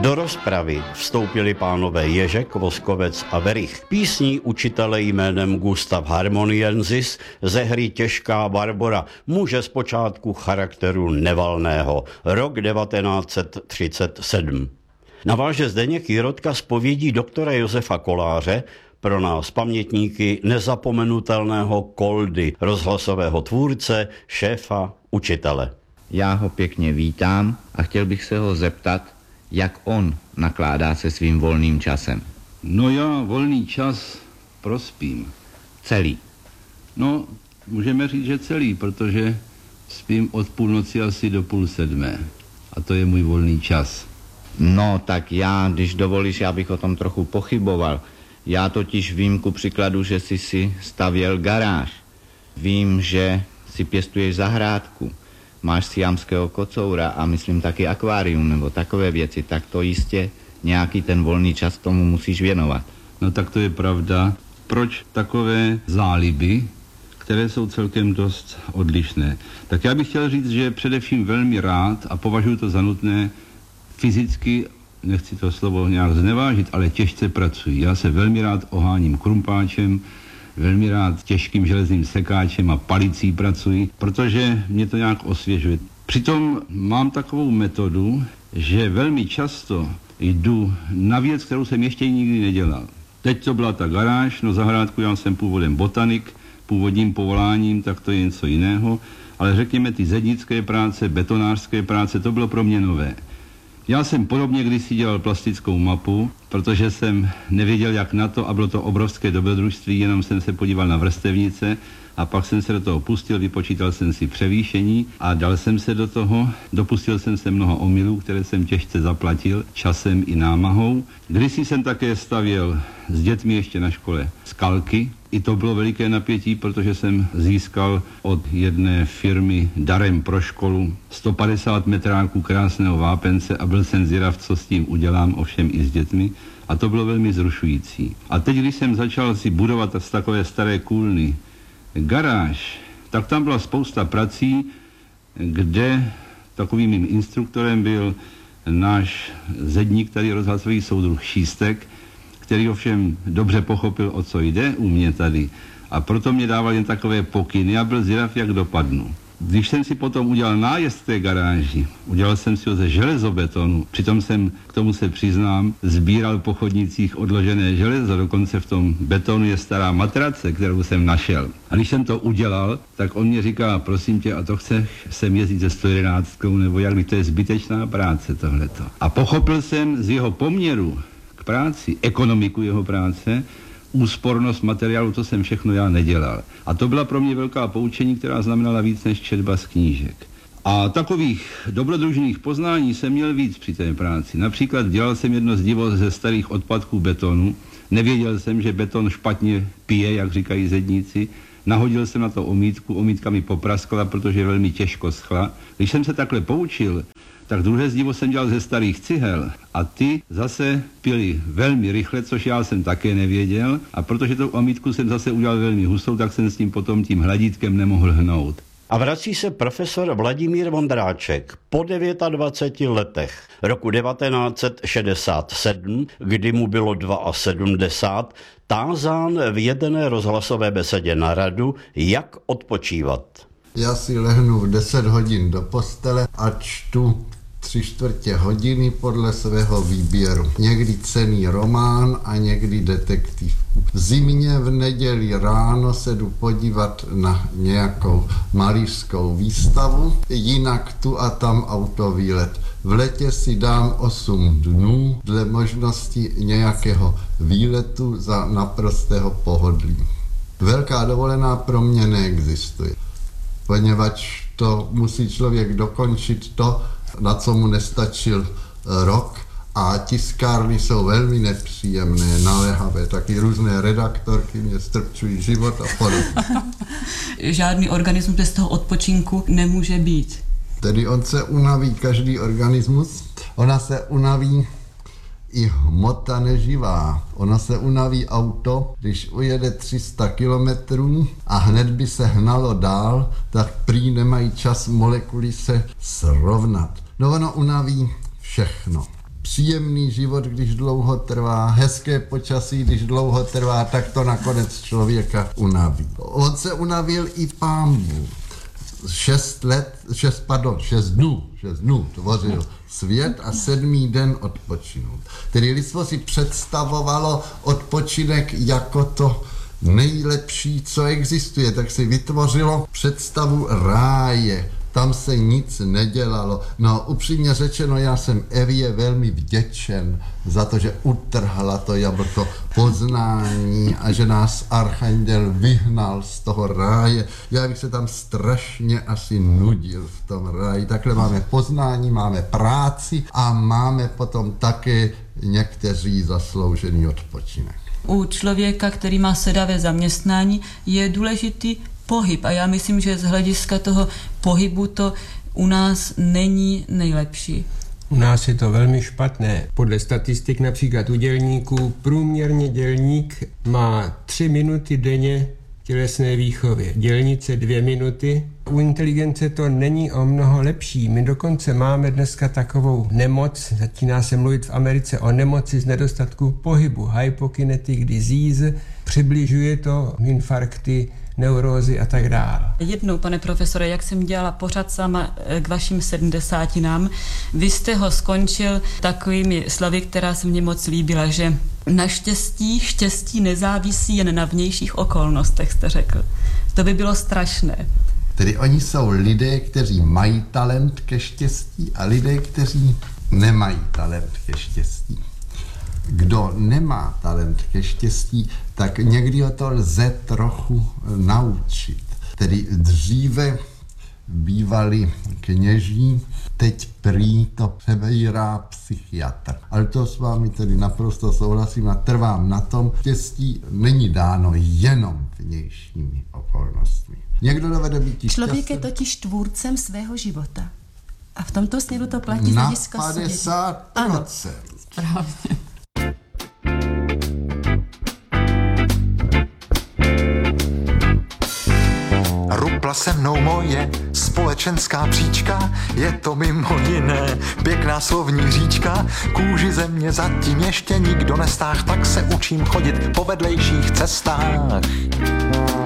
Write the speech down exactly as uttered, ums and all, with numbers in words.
Do rozpravy vstoupili pánové Ježek, Voskovec a Werich. Písní učitele jménem Gustav Harmoniensis ze hry Těžká Barbora, muže zpočátku charakteru nevalného, rok devatenáct set třicet sedm. Naváže Zdeněk Jirotka zpovědí doktora Josefa Koláře, pro nás pamětníky nezapomenutelného Koldy, rozhlasového tvůrce, šéfa, učitele. Já ho pěkně vítám a chtěl bych se ho zeptat, jak on nakládá se svým volným časem. No já volný čas prospím. Celý. No, můžeme říct, že celý, protože spím od půlnoci asi do půl sedmé. A to je můj volný čas. No, tak já, když dovolíš, já bych o tom trochu pochyboval. Já totiž vím ku příkladu, že jsi si stavěl garáž. Vím, že si pěstuješ zahrádku. Máš siamského kocoura a myslím taky akvárium nebo takové věci, tak to jistě nějaký ten volný čas tomu musíš věnovat. No tak to je pravda. Proč takové záliby, které jsou celkem dost odlišné? Tak já bych chtěl říct, že především velmi rád a považuji to za nutné fyzicky, nechci to slovo nějak znevážit, ale těžce pracuji. Já se velmi rád oháním krumpáčem, velmi rád těžkým železným sekáčem a palicí pracuji, protože mě to nějak osvěžuje. Přitom mám takovou metodu, že velmi často jdu na věc, kterou jsem ještě nikdy nedělal. Teď to byla ta garáž, no zahrádku, já jsem původem botanik, původním povoláním, tak to je něco jiného, ale řekněme ty zednické práce, betonářské práce, to bylo pro mě nové. Já jsem podobně kdysi dělal plastickou mapu, protože jsem nevěděl, jak na to, a bylo to obrovské dobrodružství, jenom jsem se podíval na vrstevnice a pak jsem se do toho pustil, vypočítal jsem si převýšení a dal jsem se do toho. Dopustil jsem se mnoho omylů, které jsem těžce zaplatil časem i námahou. Kdysi jsem také stavěl s dětmi ještě na škole skalky. I to bylo veliké napětí, protože jsem získal od jedné firmy darem pro školu sto padesát metráků krásného vápence a byl jsem zvědav, co s tím udělám, ovšem i s dětmi. A to bylo velmi zrušující. A teď, když jsem začal si budovat z takové staré kůlny garáž, tak tam byla spousta prací, kde takovým mým instruktorem byl náš zedník, tady rozhlasový soudruh Šístek, který ovšem dobře pochopil, o co jde u mě tady. A proto mě dával jen takové pokyny. Já byl zvědav, jak dopadnu. Když jsem si potom udělal nájezd té garáži, udělal jsem si ho ze železobetonu, přitom jsem, k tomu se přiznám, sbíral po chodnicích odložené železo, dokonce v tom betonu je stará matrace, kterou jsem našel. A když jsem to udělal, tak on mě říká, prosím tě, a to chceš sem jezdit ze sto jedenáctkou, nebo jak, to je zbytečná práce tohleto. A pochopil jsem z jeho poměru k práci, ekonomiku jeho práce, úspornost materiálu, to jsem všechno já nedělal. A to byla pro mě velká poučení, která znamenala víc než četba z knížek. A takových dobrodružných poznání jsem měl víc při té práci. Například dělal jsem jedno zdivo ze starých odpadků betonu. Nevěděl jsem, že beton špatně pije, jak říkají zedníci. Nahodil jsem na to omítku, omítka mi popraskla, protože velmi těžko schla. Když jsem se takhle poučil, tak druhé zdivo jsem dělal ze starých cihel a ty zase pily velmi rychle, což já jsem také nevěděl, a protože tu omítku jsem zase udělal velmi hustou, tak jsem s tím potom tím hladítkem nemohl hnout. A vrací se profesor Vladimír Vondráček po dvaceti devíti letech roku devatenáct set šedesát sedm, kdy mu bylo sedmdesát dva, tázán v jedné rozhlasové besedě na radu, jak odpočívat. Já si lehnu v deset hodin do postele a čtu tři čtvrtě hodiny podle svého výběru. Někdy cenný román a někdy detektivku. V zimě v neděli ráno se jdu podívat na nějakou malířskou výstavu, jinak tu a tam autovýlet. V letě si dám osm dnů dle možnosti nějakého výletu za naprostého pohodlí. Velká dovolená pro mě neexistuje, poněvadž to musí člověk dokončit to, na co mu nestačil rok, a tiskárny jsou velmi nepříjemné, naléhavé, taky různé redaktorky mě strpčují život a podobně. Žádný organismus bez toho odpočinku nemůže být. Tedy on se unaví, každý organismus, ona se unaví i hmota neživá. Ono se unaví auto, když ujede tři sta kilometrů a hned by se hnalo dál, tak prý nemají čas molekuly se srovnat. No ono unaví všechno. příjemný život, když dlouho trvá, hezké počasí, když dlouho trvá, tak to nakonec člověka unaví. On se unavil i Pán Bůh. Šest let, šest, pardon, šest dnů, šest dnů tvořil svět a sedmý den odpočinul. Tedy lidstvo si představovalo odpočinek jako to nejlepší, co existuje, tak si vytvořilo představu ráje. Tam se nic nedělalo. No upřímně řečeno, já jsem Evě velmi vděčen za to, že utrhla to jablko poznání a že nás archanděl vyhnal z toho ráje. Já bych se tam strašně asi nudil v tom ráji. Takhle máme poznání, máme práci a máme potom také někteří zasloužený odpočinek. U člověka, který má sedavé zaměstnání, je důležitý pohyb a já myslím, že z hlediska toho pohybu to u nás není nejlepší. U nás je to velmi špatné. Podle statistik například u dělníků průměrně dělník má tři minuty denně tělesné výchově. Dělnice dvě minuty. U inteligence to není o mnoho lepší. My dokonce máme dneska takovou nemoc, začíná se mluvit v Americe o nemoci z nedostatku pohybu, hypokinetic disease, přibližuje to infarkty, neurózy a tak dále. Jednou, pane profesore, jak jsem dělala pořad sama k vašim sedmdesátinám, vy jste ho skončil takovými slovy, která se mně moc líbila, že naštěstí štěstí nezávisí jen na vnějších okolnostech, jste řekl. To by bylo strašné. Tedy oni jsou lidé, kteří mají talent ke štěstí a lidé, kteří nemají talent ke štěstí. Kdo nemá talent ke štěstí, tak někdy ho to lze trochu naučit. Tedy dříve bývali kněží, teď prý to přebírá psychiatr. Ale to s vámi tedy naprosto souhlasím a trvám na tom, štěstí není dáno jenom vnějšími okolnostmi. Někdo dovede být Člověk je totiž tvůrcem svého života. A v tomto směru to platí z na hlediska padesát procent. Ano, správně. Rupla se mnou moje společenská příčka, je to mimo jiné pěkná slovní říčka. Kůži země zatím ještě nikdo nestáh, tak se učím chodit po vedlejších cestách.